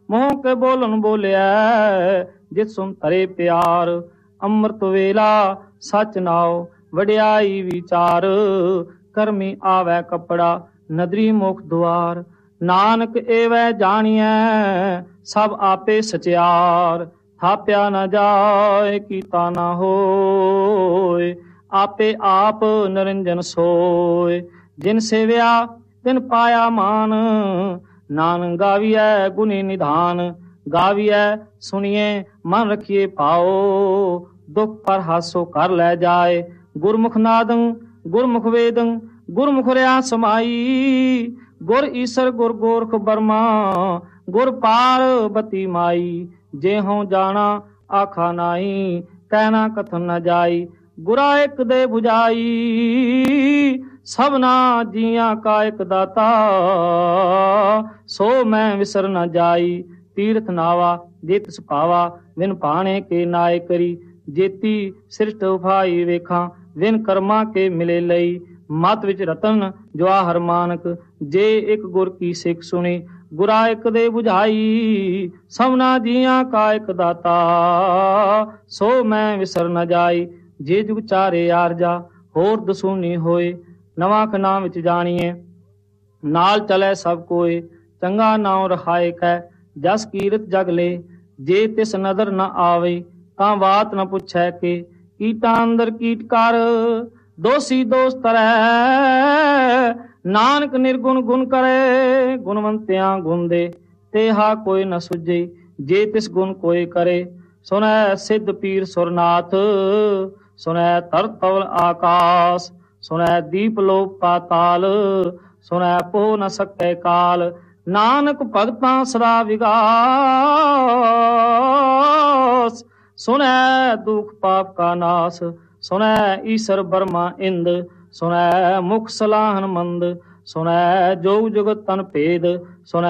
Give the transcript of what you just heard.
मोह के बोलन बोलिया जित सुन तरे प्यार। अमृत वेला सच नाओ वड्याई विचार। करमी आवे कपड़ा नदरी मुख द्वार। नानक एवै जानिए सब आपे सचियार। थाप्या न जाए कीता न होए आपे आप निरंजन सोए। जिन सेव्या तिन पाया मान नानक गाविया गुणी निधान। गाविया सुनिए मन रखिए पाओ दुख पर हासो कर लै जाए। गुरमुख नादं गुरमुख वेदं गुरमुख रहा समाई। गुर ईसर गुर गोरख बर्मा गुर पार्वती माई। जे हों जाना आखा नाई कहना कथन न जाई। गुरा एक दे बुझाई सबना जिया का एक दाता। सो मैं विसर न जाई तीर्थ नावा जे तिस पावा। विन पाने के नाय करी जेती सृष्ट उफाई वेखा। विन कर्मा के मिले लई मत विच रतन जवाहर मानक। जे एक गुर की सिख सुनी गुरा एक दे बुझाई। सबना जिया का एक दाता सो मैं विसर न जाई। जे जुग चारे आरजा होर दसूनी होए नवा खना विच जानिए। नाल चले सब कोए चंगा नाम रखाए कै जस कीरत जग ले। जे तिस नदर न आवे तां बात न पुछै के। कीटा अंदर कीट कर दोषी दोष तरै। नानक निर्गुण गुण करे गुणवंतियां गुण दे। तेहा कोई न सुझे जे तिस गुण कोई करे। सुनै सिद्ध पीर सुरनाथ सुनै तरत तवल आकाश। सुनै दीप लोक पाताल सुनै पो न सकै काल। नानक भगतां सदा विगास सुनै दुख पाप का नाश। सुनै ईसर बर्मा इंद सुनै मुख सलाहन मंद। सुनै जोग जुगत तन भेद सुनै